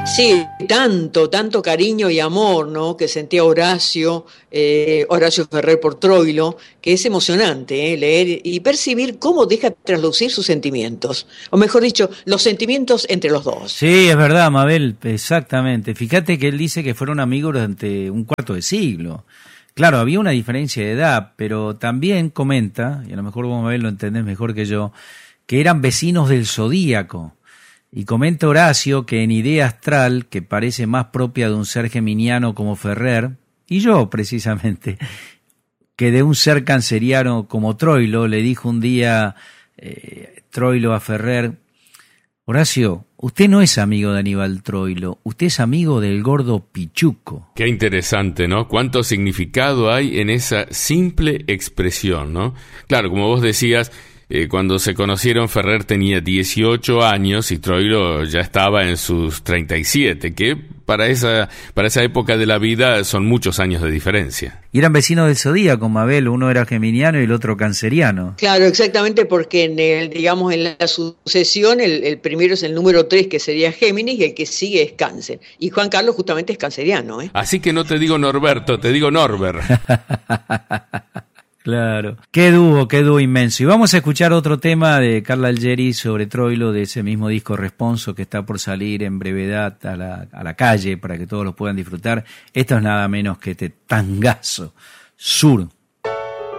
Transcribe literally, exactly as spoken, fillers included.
Sí, tanto, tanto cariño y amor, ¿no? Que sentía Horacio, eh, Horacio Ferrer por Troilo, que es emocionante, ¿eh? Leer y percibir cómo deja traslucir sus sentimientos, o mejor dicho, los sentimientos entre los dos. Sí, es verdad, Mabel, exactamente. Fíjate que él dice que fueron amigos durante un cuarto de siglo. Claro, había una diferencia de edad, pero también comenta, y a lo mejor vos, Mabel, lo entendés mejor que yo, que eran vecinos del Zodíaco. Y comenta Horacio que en idea astral, que parece más propia de un ser geminiano como Ferrer, y yo precisamente, que de un ser canceriano como Troilo, le dijo un día eh, Troilo a Ferrer: Horacio, usted no es amigo de Aníbal Troilo, usted es amigo del gordo Pichuco. Qué interesante, ¿no? Cuánto significado hay en esa simple expresión, ¿no? Claro, como vos decías, Eh, cuando se conocieron, Ferrer tenía dieciocho años y Troilo ya estaba en sus treinta y siete, que para esa, para esa época de la vida son muchos años de diferencia. Y eran vecinos del Zodíaco, Mabel, uno era geminiano y el otro canceriano. Claro, exactamente, porque en el, digamos, en la sucesión, el, el primero es el número tres, que sería Géminis, y el que sigue es Cáncer. Y Juan Carlos justamente es canceriano, ¿eh? Así que no te digo Norberto, te digo Norbert. Claro. Qué dúo, qué dúo inmenso. Y vamos a escuchar otro tema de Carla Algeri sobre Troilo, de ese mismo disco Responso que está por salir en brevedad a la, a la calle para que todos lo puedan disfrutar. Esto es nada menos que este tangazo, Sur.